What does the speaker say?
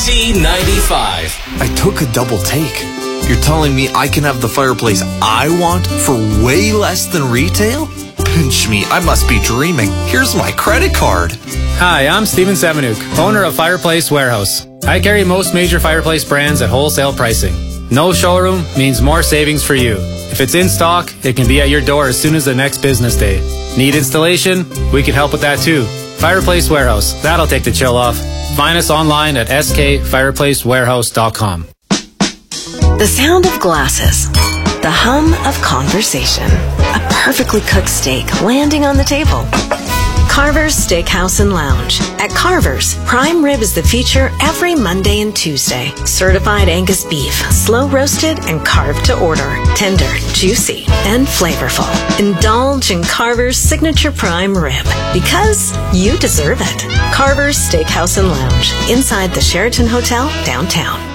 C95. I took a double take. You're telling me I can have the fireplace I want for way less than retail? Pinch me, I must be dreaming. Here's my credit card. Hi, I'm Steven Semenuk, owner of Fireplace Warehouse. I carry most major fireplace brands at wholesale pricing. No showroom means more savings for you. If it's in stock, it can be at your door as soon as the next business day. Need installation? We can help with that too. Fireplace Warehouse, that'll take the chill off. Find us online at skfireplacewarehouse.com. The sound of glasses, the hum of conversation, a perfectly cooked steak landing on the table. Carver's Steakhouse and Lounge. At Carver's, prime rib is the feature every Monday and Tuesday. Certified Angus beef, slow roasted and carved to order. Tender, juicy, and flavorful. Indulge in Carver's signature prime rib because you deserve it. Carver's Steakhouse and Lounge, inside the Sheraton Hotel, downtown.